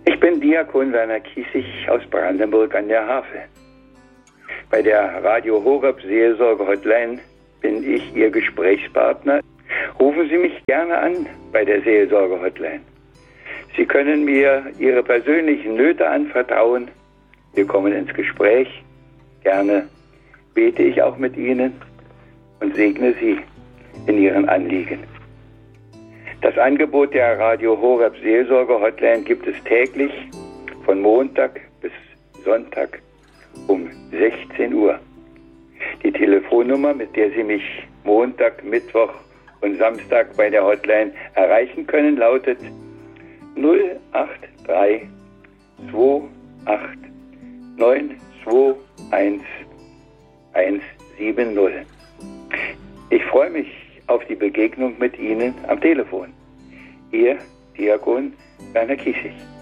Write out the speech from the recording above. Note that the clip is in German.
Ich bin Diakon Werner Kiesig aus Brandenburg an der Havel. Bei der Radio Horeb Seelsorge Hotline bin ich Ihr Gesprächspartner. Rufen Sie mich gerne an bei der Seelsorge Hotline. Sie können mir Ihre persönlichen Nöte anvertrauen. Wir kommen ins Gespräch. Gerne bete ich auch mit Ihnen und segne Sie in Ihren Anliegen. Das Angebot der Radio Horeb Seelsorge Hotline gibt es täglich von Montag bis Sonntag um 16 Uhr. Die Telefonnummer, mit der Sie mich Montag, Mittwoch und Samstag bei der Hotline erreichen können, lautet 083 28 921 170. Ich freue mich auf die Begegnung mit Ihnen am Telefon. Ihr Diakon Werner Kiesig.